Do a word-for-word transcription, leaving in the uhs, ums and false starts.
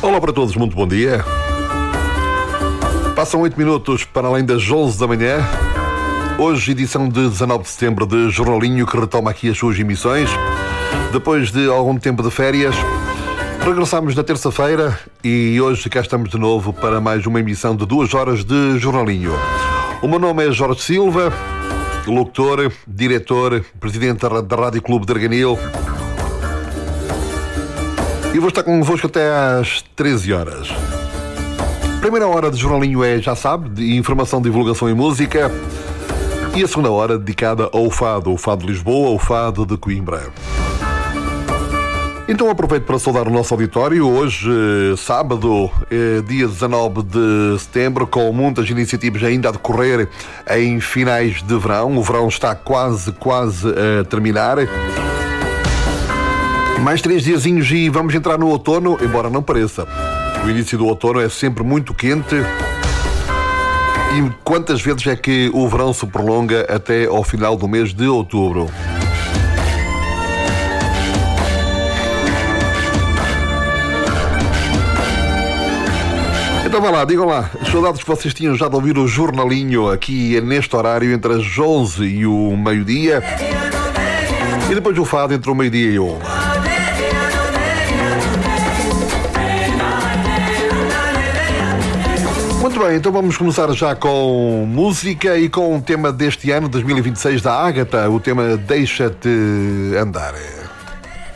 Olá para todos, muito bom dia. Passam oito minutos para além das onze da manhã. Hoje, edição de dezanove de setembro de Jornalinho, que retoma aqui as suas emissões. Depois de algum tempo de férias, regressamos na terça-feira e hoje cá estamos de novo para mais uma emissão de duas horas de Jornalinho. O meu nome é Jorge Silva, locutor, diretor, presidente da Rádio Clube de Arganil. E vou estar convosco até às treze horas. Primeira hora de Jornalinho é, já sabe, de informação, divulgação e música. E a segunda hora dedicada ao fado, o fado de Lisboa, o fado de Coimbra. Então aproveito para saudar o nosso auditório. Hoje, sábado, dia dezanove de setembro, com muitas iniciativas ainda a decorrer em finais de verão. O verão está quase, quase a terminar. Mais três diazinhos e vamos entrar no outono, embora não pareça. O início do outono é sempre muito quente. E quantas vezes é que o verão se prolonga até ao final do mês de outubro? Então vá lá, digam lá, as saudades que vocês tinham já de ouvir o Jornalinho aqui neste horário entre as onze e o meio-dia. E depois o fado entre o meio-dia e o... Muito bem, então vamos começar já com música e com o tema deste ano, dois mil e vinte e seis, da Ágata, o tema Deixa-te Andar.